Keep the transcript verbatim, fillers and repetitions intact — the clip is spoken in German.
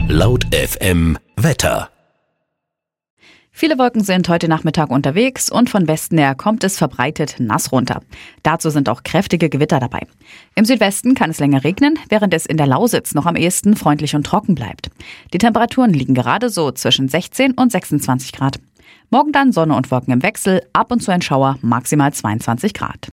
Laut F M Wetter. Viele Wolken sind heute Nachmittag unterwegs und von Westen her kommt es verbreitet nass runter. Dazu sind auch kräftige Gewitter dabei. Im Südwesten kann es länger regnen, während es in der Lausitz noch am ehesten freundlich und trocken bleibt. Die Temperaturen liegen gerade so zwischen sechzehn und sechsundzwanzig Grad. Morgen dann Sonne und Wolken im Wechsel, ab und zu ein Schauer, maximal zweiundzwanzig Grad.